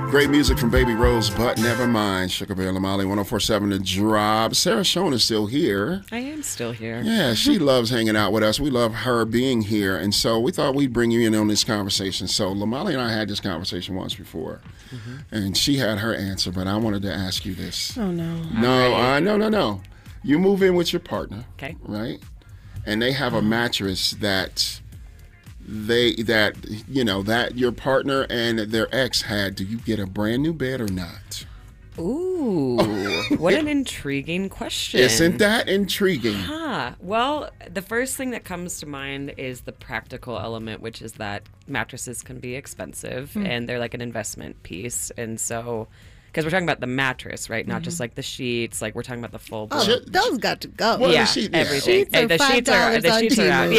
Great music from Baby Rose, but never mind. Sugar Bear Lamali, 104.7 The Drop. Sarah Schoen is still here. I am still here. Yeah, she loves hanging out with us. We love her being here. And so we thought we'd bring you in on this conversation. So Lamali and I had this conversation once before. And she had her answer, but I wanted to ask you this. Oh, no. No. You move in with your partner. Okay. Right? And they have a mattress that your partner and their ex had. Do you get a brand new bed or not? Ooh, what an intriguing question. Isn't that intriguing? Well, the first thing that comes to mind is the practical element, which is that mattresses can be expensive and they're like an investment piece. And so, because we're talking about the mattress, right? Not just like the sheets. Like we're talking about the full. Oh, those got to go. Well, yeah, everything. Sheets are the sheets are $5 on out.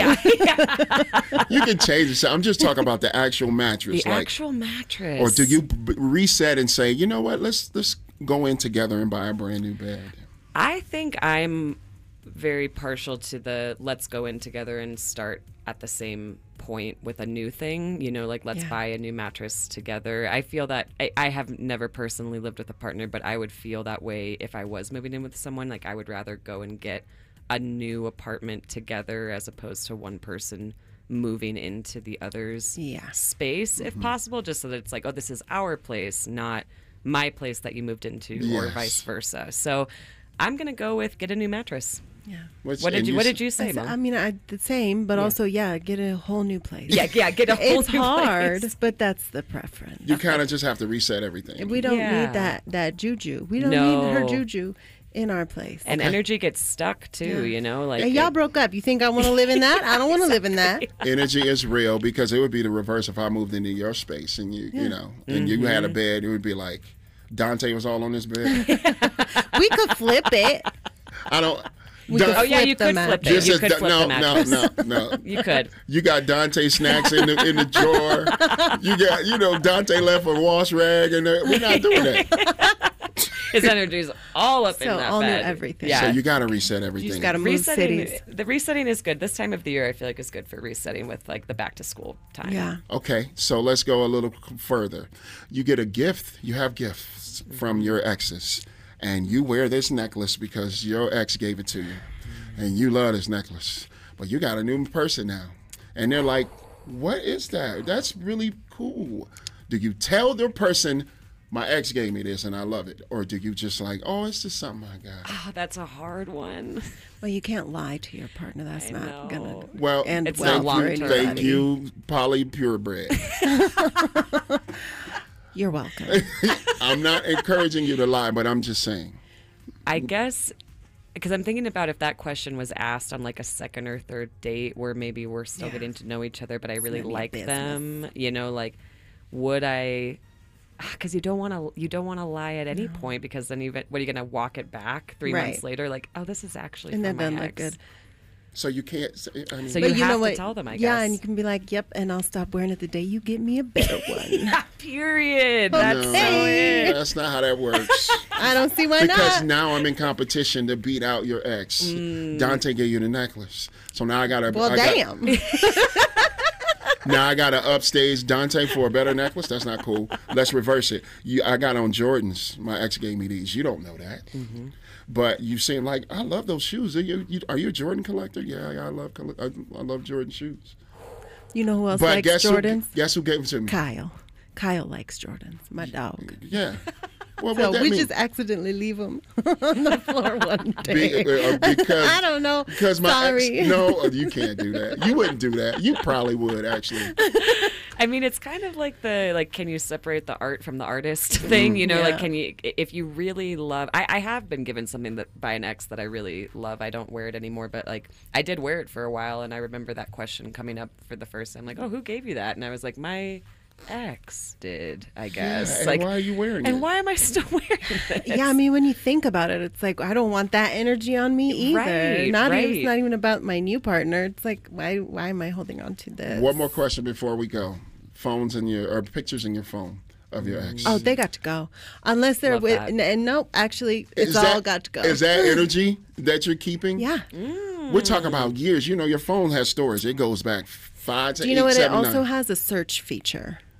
Temu. Yeah. You can change it. I'm just talking about the actual mattress. The actual mattress. Or do you reset and say, you know what? Let's go in together and buy a brand new bed. I think I'm very partial to the let's go in together and start at the same point with a new thing, like let's buy a new mattress together. I feel that I have never personally lived with a partner, but I would feel that way if I was moving in with someone. Like I would rather go and get a new apartment together as opposed to one person moving into the other's space, if possible, just so that it's like, oh, this is our place, not my place that you moved into, or vice versa. So I'm gonna go with get a new mattress. Yeah. What did you say, Mom? I mean, the same, but also, get a whole new place. Yeah, get a whole new place. It's hard, but that's the preference. You kind of just have to reset everything. We don't need that juju. We don't need her juju in our place. And energy gets stuck too, like hey, y'all broke up. You think I want to live in that? I don't want to live in that. Energy is real, because it would be the reverse if I moved into your space and and you had a bed. It would be like Dante was all on this bed. We could flip it. I don't. you could flip it. You could flip the mattress. No. You could. You got Dante snacks in the drawer. You got, Dante left a wash rag, and we're not doing that. His energy's all up in that all bed. New everything. So you got to reset everything. You just got to move cities. The resetting is good. This time of the year, I feel like is good for resetting with like the back to school time. Yeah. Okay, so let's go a little further. You get a gift. You have gifts from your exes, and you wear this necklace because your ex gave it to you, and you love this necklace. But you got a new person now, and they're like, "What is that? That's really cool." Do you tell the person, my ex gave me this and I love it? Or do you just like, oh, it's just something I got? Oh, that's a hard one. Well, you can't lie to your partner. That's not going to end it's well. Thank you, Polly Purebred. You're welcome. I'm not encouraging you to lie, but I'm just saying. I guess, because I'm thinking about if that question was asked on like a second or third date where maybe we're still getting to know each other, but I really like them, like would I... Because you don't want to lie at any point, because then what are you going to walk it back 3 months later? Like, oh, this is actually and from that my doesn't ex. look good. So you can't. So you have to tell them, I guess. Yeah, and you can be like, yep, and I'll stop wearing it the day you get me a better one. Period. That's not how that works. I don't see why because not. now I'm in competition to beat out your ex. Dante gave you the necklace, so now I gotta. Well, damn. Now I got to upstage Dante for a better necklace. That's not cool. Let's reverse it. I got on Jordans. My ex gave me these. You don't know that. But you seem like, I love those shoes. Are you a Jordan collector? Yeah, I love Jordan shoes. You know who else likes Jordans? Guess who gave them to me? Kyle. Kyle likes Jordans. My dog. Yeah. Well, so we just accidentally leave them on the floor one day. Because I don't know. Because my Sorry. ex, no, you can't do that. You wouldn't do that. You probably would, actually. I mean, it's kind of like can you separate the art from the artist thing? Like, can you, if you really love, I have been given something by an ex that I really love. I don't wear it anymore, but like I did wear it for a while, and I remember that question coming up for the first time, like, oh, who gave you that? And I was like, my ex did, I guess. Yeah, and why are you wearing it? And why am I still wearing this? Yeah, I mean, when you think about it, it's like, I don't want that energy on me either. It's not even about my new partner. It's like, why am I holding on to this? One more question before we go. Phones or pictures in your phone of your ex. Oh, they got to go. Unless they're with, and no, actually, it's all got to go. Is that energy that you're keeping? Yeah. We're talking about years. Your phone has storage. It goes back 5 to 8, 7, 9. Do you know what? It also has a search feature.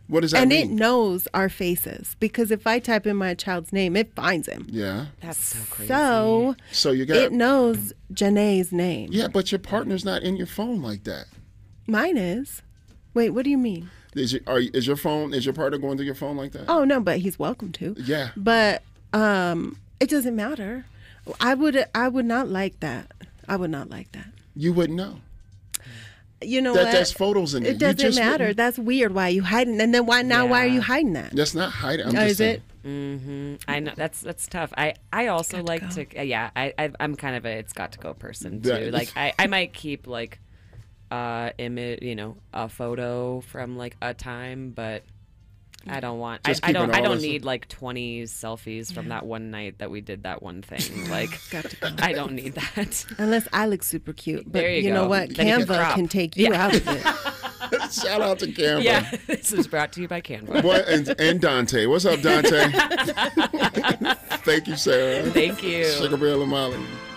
What does that and mean? it knows our faces, because if I type in my child's name, it finds him. Yeah. That's so crazy. So you got it knows Janae's name. Yeah, but your partner's not in your phone like that. Mine is. Wait, what do you mean? Is your partner going through your phone like that? Oh no, but he's welcome to. Yeah. But it doesn't matter. I would not like that. I would not like that. You wouldn't know. You know what? There's photos in there. It doesn't matter. Wouldn't. That's weird. Why are you hiding? And then why are you hiding that? That's not hiding. I'm Oh, just is saying. it? Mm-hmm. I know that's tough. I also like to I'm kind of a it's got to go person too. That- Like I might keep like image, a photo from like a time, but I don't want Just I keeping all don't this- need like 20 selfies from that one night that we did that one thing. Like Got to go. I don't need that. Unless I look super cute. But There you know go. what? Then you can Canva crop. can take you Yeah. out of it. Shout out to Canva. Yeah, this is brought to you by Canva. Boy, and Dante. What's up, Dante? Thank you, Sarah. Thank you. Sugar Bear Lamali.